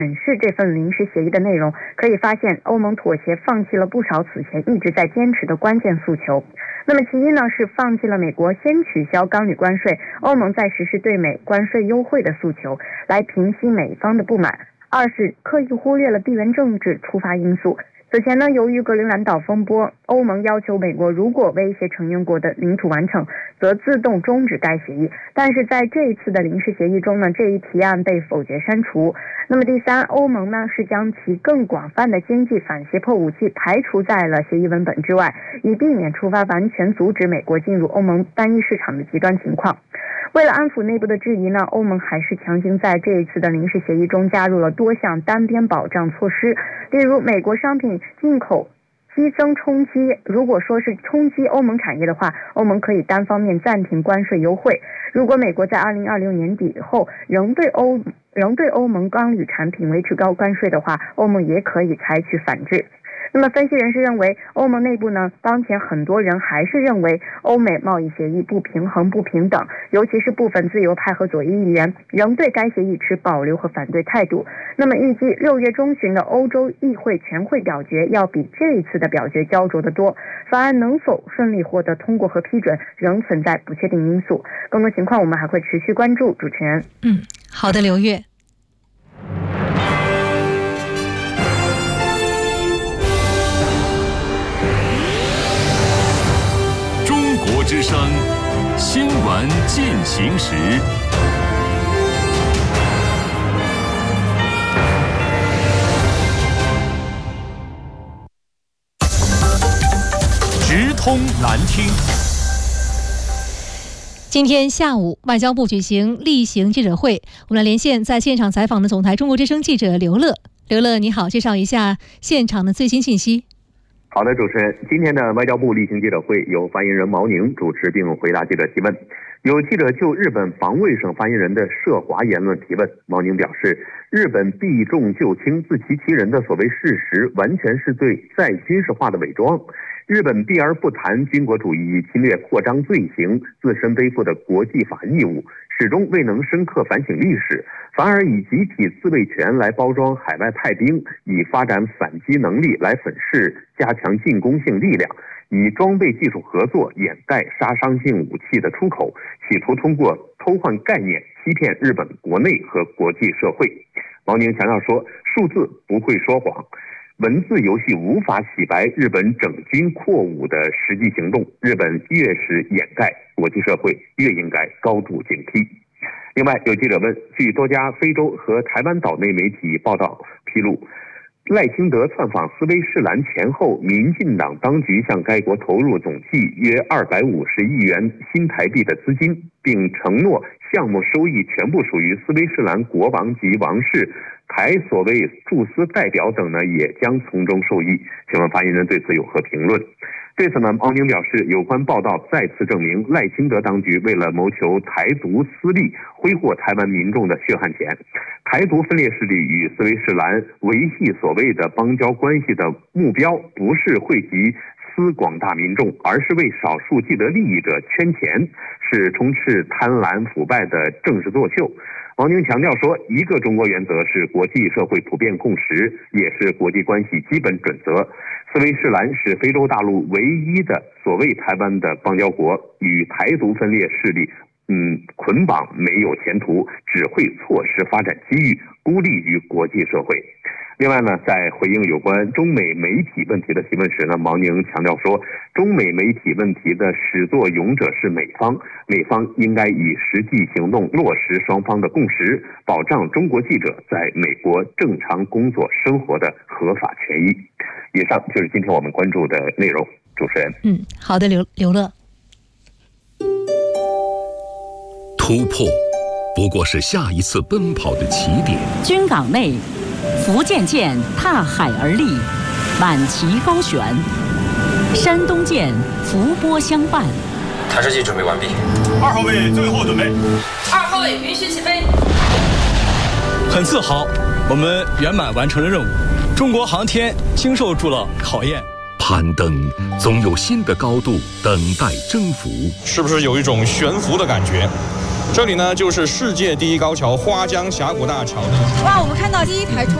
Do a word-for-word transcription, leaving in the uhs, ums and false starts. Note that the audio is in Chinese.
审视这份临时协议的内容，可以发现欧盟妥协放弃了不少此前一直在坚持的关键诉求。那么其一呢，是放弃了美国先取消钢铝关税，欧盟再实施对美关税优惠的诉求，来平息美方的不满；二是刻意忽略了地缘政治触发因素。此前呢，由于格陵兰岛风波，欧盟要求美国如果威胁成员国的领土完整，则自动终止该协议。但是在这一次的临时协议中呢，这一提案被否决删除。那么第三，欧盟呢是将其更广泛的经济反胁迫武器排除在了协议文本之外，以避免触发完全阻止美国进入欧盟单一市场的极端情况。为了安抚内部的质疑呢，欧盟还是强行在这一次的临时协议中加入了多项单边保障措施，例如美国商品进口激增冲击，如果说是冲击欧盟产业的话，欧盟可以单方面暂停关税优惠。如果美国在二零二六年底后仍对欧仍对欧盟钢铝产品维持高关税的话，欧盟也可以采取反制。那么分析人士认为，欧盟内部呢，当前很多人还是认为欧美贸易协议不平衡不平等，尤其是部分自由派和左翼议员仍对该协议持保留和反对态度。那么预计六月中旬的欧洲议会全会表决要比这一次的表决焦灼得多，法案能否顺利获得通过和批准仍存在不确定因素。更多情况我们还会持续关注。主持人， 嗯，好的，刘月。 之声新闻进行时，直通难听。 今天下午，外交部举行例行记者会，我们来连线在现场采访的总台中国之声记者刘乐。刘乐，你好，介绍一下现场的最新信息。 好的，主持人，今天的外交部例行记者会由发言人毛宁主持并回答记者提问。有记者就日本防卫省发言人的涉华言论提问，毛宁表示，日本避重就轻、自欺欺人的所谓事实，完全是对再军事化的伪装。日本避而不谈军国主义侵略扩张罪行，自身背负的国际法义务，始终未能深刻反省历史，反而以集体自卫权来包装海外派兵，以发展反击能力来粉饰加强进攻性力量，以装备技术合作掩盖杀伤性武器的出口，企图通过偷换概念欺骗日本国内和国际社会。毛宁强调说，数字不会说谎，文字游戏无法洗白日本整军扩武的实际行动，日本越是掩盖，国际社会越应该高度警惕。另外，有记者问，据多家非洲和台湾岛内媒体报道披露，赖清德窜访斯威士兰前后，民进党当局向该国投入总计约二百五十亿元新台币的资金，并承诺项目收益全部属于斯威士兰国王及王室，台所谓驻斯代表等呢，也将从中受益。请问发言人对此有何评论？对此呢，毛宁表示，有关报道再次证明赖清德当局为了谋求台独私利，挥霍台湾民众的血汗钱。台独分裂势力与斯威士兰维系所谓的邦交关系的目标，不是惠及斯广大民众，而是为少数既得利益者圈钱，是充斥贪婪腐败的政治作秀。毛宁强调说，一个中国原则是国际社会普遍共识，也是国际关系基本准则。斯威士兰是非洲大陆唯一的所谓台湾的邦交国，与台独分裂势力嗯捆绑没有前途，只会错失发展机遇，孤立于国际社会。另外呢，在回应有关中美媒体问题的提问时呢，毛宁强调说，中美媒体问题的始作俑者是美方，美方应该以实际行动落实双方的共识，保障中国记者在美国正常工作生活的合法权益。以上就是今天我们关注的内容。主持人， 嗯，好的，刘刘乐。 突破不过是下一次奔跑的起点。 军港内，福建舰踏海而立，满旗高悬；山东舰伏波相伴。 探视器准备完毕。 二号位最后准备。 二号位允许起飞。 很自豪，我们圆满完成了任务。中国航天经受住了考验。 攀登总有新的高度等待征服。 是不是有一种悬浮的感觉？ 这里呢就是世界第一高桥花江峡谷大桥的。 哇，我们看到第一台冲